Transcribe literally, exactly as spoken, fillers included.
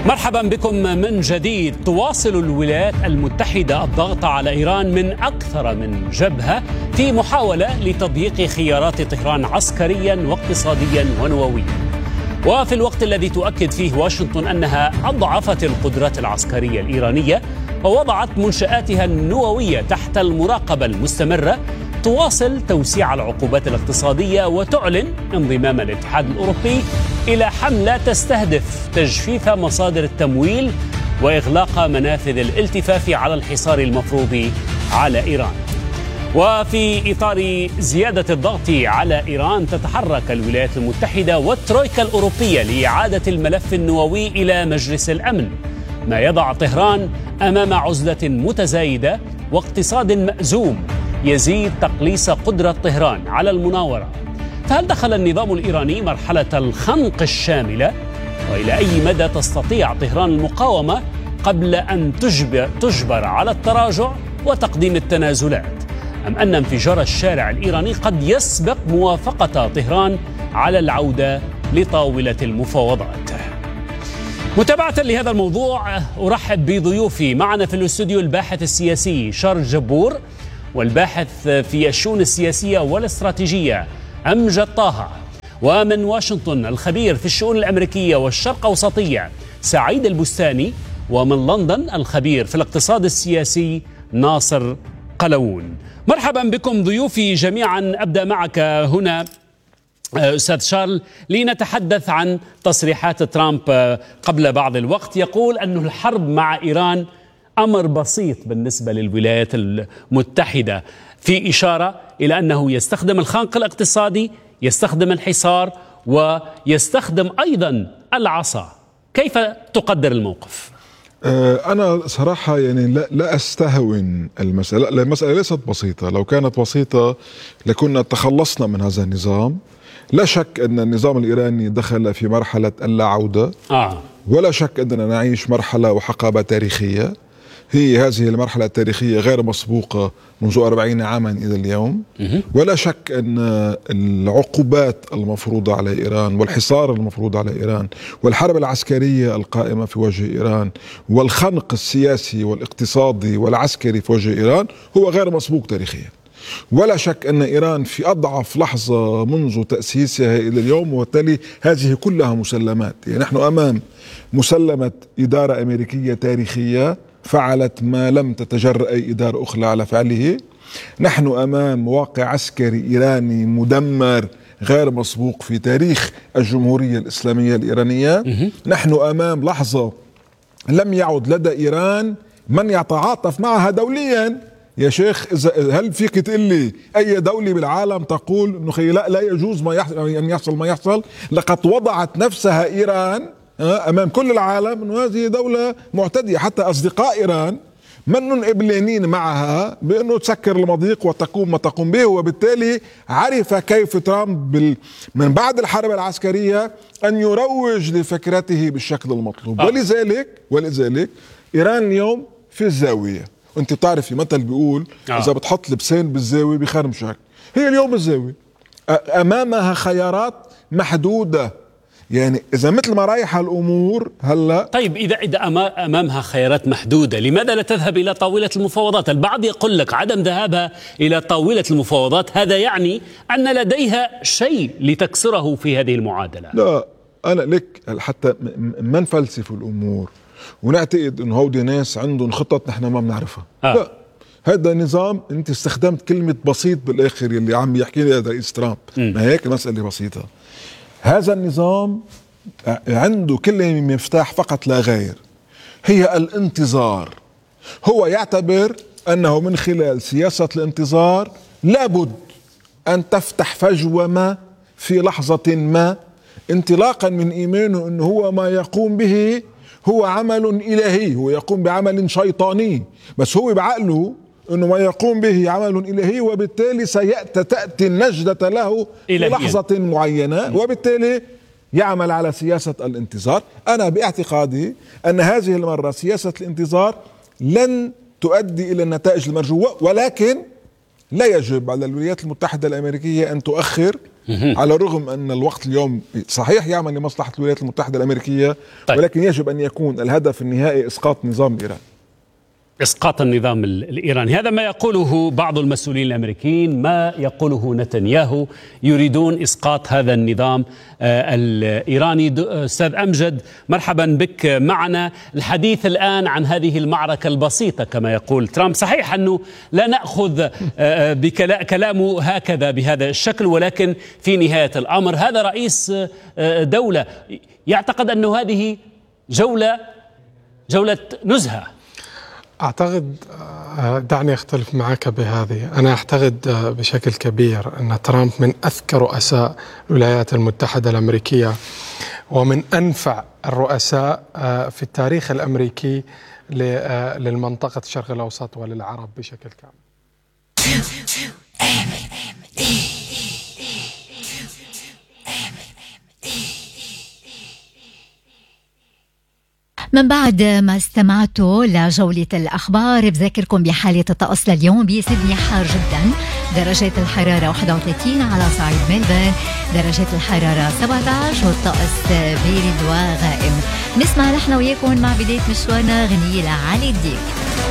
مرحبا بكم من جديد. تواصل الولايات المتحدة الضغط على إيران من أكثر من جبهة في محاولة لتضييق خيارات طهران عسكريا واقتصاديا ونوويا، وفي الوقت الذي تؤكد فيه واشنطن أنها أضعفت القدرات العسكرية الإيرانية ووضعت منشآتها النووية تحت المراقبة المستمرة، تواصل توسيع العقوبات الاقتصادية وتعلن انضمام الاتحاد الأوروبي إلى حملة تستهدف تجفيف مصادر التمويل وإغلاق منافذ الالتفاف على الحصار المفروض على إيران. وفي إطار زيادة الضغط على إيران تتحرك الولايات المتحدة والترويكا الأوروبية لإعادة الملف النووي إلى مجلس الأمن، ما يضع طهران أمام عزلة متزايدة واقتصاد مأزوم يزيد تقليص قدرة طهران على المناورة. فهل دخل النظام الإيراني مرحلة الخنق الشاملة؟ وإلى أي مدى تستطيع طهران المقاومة قبل أن تجبر, تجبر على التراجع وتقديم التنازلات؟ أم أن انفجار الشارع الإيراني قد يسبق موافقة طهران على العودة لطاولة المفاوضات؟ متابعة لهذا الموضوع أرحب بضيوفي. معنا في الاستوديو الباحث السياسي شارل جبور، والباحث في الشؤون السياسية والاستراتيجية أمجد طه، ومن واشنطن الخبير في الشؤون الأمريكية والشرق أوسطية سعيد البستاني، ومن لندن الخبير في الاقتصاد السياسي ناصر قلاوون. مرحبا بكم ضيوفي جميعا. أبدأ معك هنا أستاذ شارل لنتحدث عن تصريحات ترامب قبل بعض الوقت، يقول أن الحرب مع إيران أمر بسيط بالنسبة للولايات المتحدة، في إشارة إلى أنه يستخدم الخنق الاقتصادي، يستخدم الحصار، ويستخدم أيضا العصا. كيف تقدر الموقف؟ أنا صراحة يعني لا, لا أستهون المسألة. المسألة ليست بسيطة. لو كانت بسيطة لكنا تخلصنا من هذا النظام. لا شك أن النظام الإيراني دخل في مرحلة اللا عودة، آه. ولا شك أننا نعيش مرحلة وحقبة تاريخية. هي هذه المرحلة التاريخية غير مسبوقة منذ أربعين عاما إلى اليوم. ولا شك أن العقوبات المفروضة على إيران والحصار المفروض على إيران والحرب العسكرية القائمة في وجه إيران والخنق السياسي والاقتصادي والعسكري في وجه إيران هو غير مسبوق تاريخيا. ولا شك أن إيران في أضعف لحظة منذ تأسيسها إلى اليوم، وبالتالي هذه كلها مسلمات. يعني نحن أمام مسلمة إدارة أمريكية تاريخية فعلت ما لم تتجرأ أي إدارة أخرى على فعله. نحن أمام واقع عسكري إيراني مدمر غير مسبوق في تاريخ الجمهورية الإسلامية الإيرانية. نحن أمام لحظة لم يعد لدى إيران من يتعاطف معها دوليا. يا شيخ، هل فيك تقول لي أي دولة بالعالم تقول إنه لا لا يجوز ما يحصل أن يحصل ما يحصل؟ لقد وضعت نفسها إيران أمام كل العالم أنه هذه دولة معتدية. حتى أصدقاء إيران منن إبلانين معها بأنه تسكر المضيق وتقوم ما تقوم به. وبالتالي عرف كيف ترامب بال... من بعد الحرب العسكرية أن يروج لفكرته بالشكل المطلوب. آه. ولذلك ولذلك إيران اليوم في الزاوية. أنت بتعرفي مثل بيقول آه. إذا بتحط لبسين بالزاوية بخرمشك. هي اليوم بالزاوية، أمامها خيارات محدودة. يعني إذا مثل ما رايحة الأمور هلا. طيب إذا إذا أمامها خيارات محدودة، لماذا لا تذهب إلى طاولة المفاوضات؟ البعض يقول لك عدم ذهابها إلى طاولة المفاوضات هذا يعني أن لديها شيء لتكسره في هذه المعادلة. لا، أنا لك حتى ما نفلسف الأمور ونعتقد إنه هودي ناس عندهم خطط نحن ما بنعرفها. آه. لا، هذا نظام. أنت استخدمت كلمة بسيط بالآخر اللي عم يحكي لي هذا رئيس ترامب. ما هيك المسألة بسيطة. هذا النظام عنده كلمة مفتاح فقط لا غير، هي الانتظار. هو يعتبر أنه من خلال سياسة الانتظار لابد أن تفتح فجوة ما في لحظة ما، انطلاقا من إيمانه أنه هو ما يقوم به هو عمل إلهي، هو يقوم بعمل شيطاني، بس هو بعقله أنه ما يقوم به عمل إلهي، وبالتالي سيأتي النجدة له في لحظة معينة، وبالتالي يعمل على سياسة الانتظار. أنا باعتقادي أن هذه المرة سياسة الانتظار لن تؤدي إلى النتائج المرجوة، ولكن لا يجب على الولايات المتحدة الأمريكية أن تؤخر على الرغم أن الوقت اليوم صحيح يعمل لمصلحة الولايات المتحدة الأمريكية، طيب. ولكن يجب أن يكون الهدف النهائي إسقاط نظام إيران، إسقاط النظام الإيراني. هذا ما يقوله بعض المسؤولين الأمريكيين، ما يقوله نتنياهو، يريدون إسقاط هذا النظام الإيراني. أستاذ أمجد، مرحبا بك معنا. الحديث الآن عن هذه المعركة البسيطة كما يقول ترامب. صحيح أنه لا نأخذ بكلامه هكذا بهذا الشكل، ولكن في نهاية الأمر هذا رئيس دولة يعتقد أنه هذه جولة جولة نزهة. أعتقد، دعني أختلف معك بهذه. أنا أعتقد بشكل كبير أن ترامب من أذكى رؤساء الولايات المتحدة الأمريكية ومن أنفع الرؤساء في التاريخ الأمريكي للمنطقة الشرق الأوسط وللعرب بشكل كامل. من بعد ما استمعتوا لجولة الأخبار، بذكركم بحالة الطقس لليوم بسيدني حار جدا، درجة الحرارة واحد وثلاثين على صعيد ملبورن، درجة الحرارة سبعة عشر والطقس بارد وغائم. نسمع نحن وياكم مع بداية مشوارنا غنية لعلي الديك.